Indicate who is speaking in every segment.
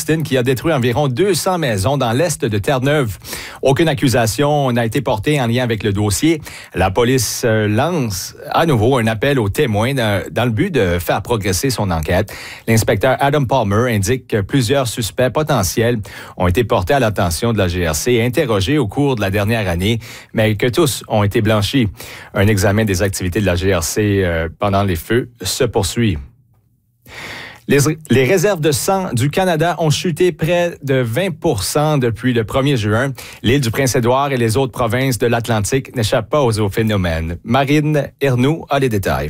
Speaker 1: Kingston qui a détruit environ 200 maisons dans l'est de Terre-Neuve. Aucune accusation n'a été portée en lien avec le dossier. La police lance à nouveau un appel aux témoins dans le but de faire progresser son enquête. L'inspecteur Adam Palmer indique que plusieurs suspects potentiels ont été portés à l'attention de la GRC et interrogés au cours de la dernière année, mais que tous ont été blanchis. Un examen des activités de la GRC pendant les feux se poursuit. Les réserves de sang du Canada ont chuté près de 20% depuis le 1er juin. L'île du Prince-Édouard et les autres provinces de l'Atlantique n'échappent pas au phénomène. Marine Ernoult a les détails.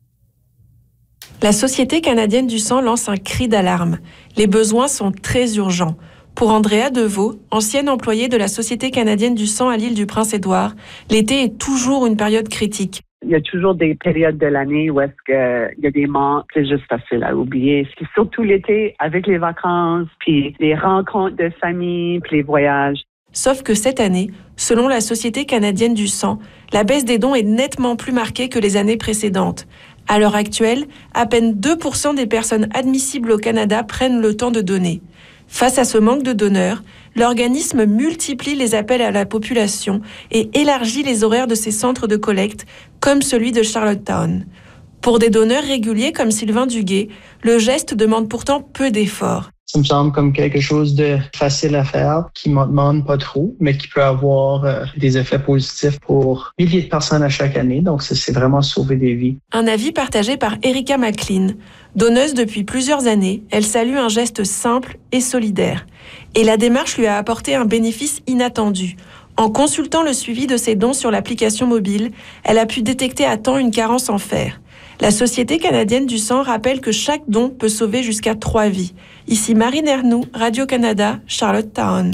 Speaker 2: La Société canadienne du sang lance un cri d'alarme. Les besoins sont très urgents. Pour Andrea Deveau, ancienne employée de la Société canadienne du sang à l'île du Prince-Édouard, l'été est toujours une période critique.
Speaker 3: Il y a toujours des périodes de l'année où est-ce qu'il y a des manques, c'est juste facile à oublier. C'est surtout l'été avec les vacances, puis les rencontres de famille, puis les voyages.
Speaker 2: Sauf que cette année, selon la Société canadienne du sang, la baisse des dons est nettement plus marquée que les années précédentes. À l'heure actuelle, à peine 2% des personnes admissibles au Canada prennent le temps de donner. Face à ce manque de donneurs, l'organisme multiplie les appels à la population et élargit les horaires de ses centres de collecte, comme celui de Charlottetown. Pour des donneurs réguliers comme Sylvain Duguay, le geste demande pourtant peu d'efforts.
Speaker 4: Ça me semble comme quelque chose de facile à faire, qui ne demande pas trop, mais qui peut avoir des effets positifs pour milliers de personnes à chaque année. Donc, c'est vraiment sauver des vies.
Speaker 2: Un avis partagé par Erika McLean. Donneuse depuis plusieurs années, elle salue un geste simple et solidaire. Et la démarche lui a apporté un bénéfice inattendu. En consultant le suivi de ses dons sur l'application mobile, elle a pu détecter à temps une carence en fer. La Société canadienne du sang rappelle que chaque don peut sauver jusqu'à 3 vies. Ici Marine Ernoult, Radio-Canada, Charlottetown.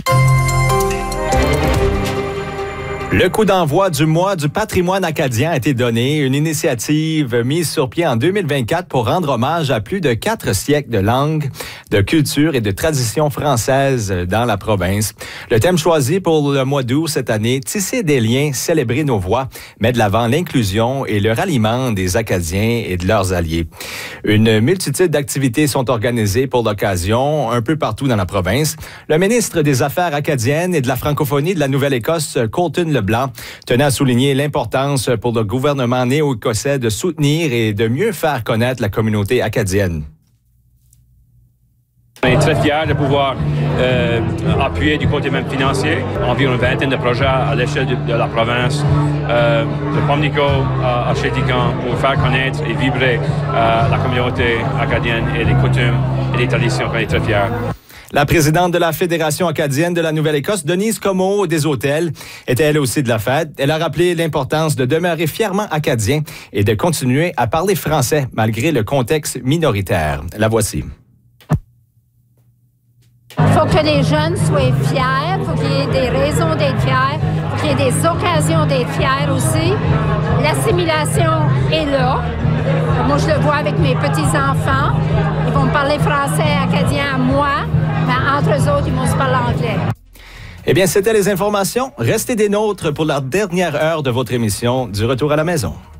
Speaker 1: Le coup d'envoi du mois du patrimoine acadien a été donné, une initiative mise sur pied en 2024 pour rendre hommage à plus de 4 siècles de langue, de culture et de tradition française dans la province. Le thème choisi pour le mois d'août cette année, Tisser des liens, célébrer nos voix, met de l'avant l'inclusion et le ralliement des Acadiens et de leurs alliés. Une multitude d'activités sont organisées pour l'occasion un peu partout dans la province. Le ministre des Affaires acadiennes et de la francophonie de la Nouvelle-Écosse, Colton Leblanc, tenait à souligner l'importance pour le gouvernement néo-écossais de soutenir et de mieux faire connaître la communauté acadienne.
Speaker 5: On est très fiers de pouvoir appuyer du côté même financier environ une vingtaine de projets à l'échelle de la province, de Pomnico à Chéticamp, pour faire connaître et vibrer la communauté acadienne et les coutumes et les traditions. On est très fiers.
Speaker 1: La présidente de la Fédération acadienne de la Nouvelle-Écosse, Denise Comeau des Hôtels, était elle aussi de la fête. Elle a rappelé l'importance de demeurer fièrement acadien et de continuer à parler français malgré le contexte minoritaire. La voici.
Speaker 6: Il faut que les jeunes soient fiers, il faut qu'il y ait des raisons d'être fiers, il faut qu'il y ait des occasions d'être fiers aussi. L'assimilation est là. Moi, je le vois avec mes petits-enfants. Ils vont me parler français acadien à moi, mais entre eux autres, ils vont se parler anglais.
Speaker 1: Eh bien, c'était les informations. Restez des nôtres pour la dernière heure de votre émission du Retour à la maison.